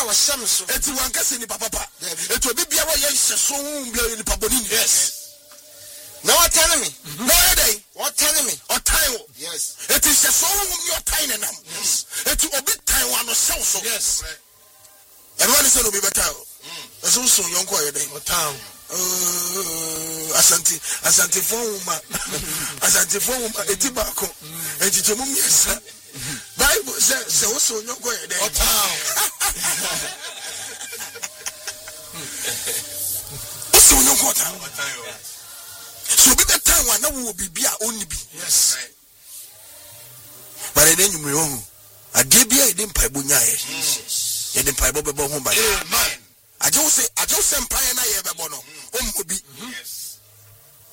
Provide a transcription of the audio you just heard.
wa sham so eti wankase ni papa eti obi bia wo ye hye so hu bia ni papa ni yes na watane me no dey watane me otan wo yes eti hye so hu mi otan na nam eti obi tan wa no sew so yes everyone say no be better eso so yonko ye dey otan asante fo uma eti ba ko eti tomu miesa Bible says so yonko ye dey otan so yonko otan so be better one na wo bibia oni bi yes but then you know ade bia e dey mpa bonya ye ye dey mpa bebo ho ba amen I just say empire na ye bebo no ommo bi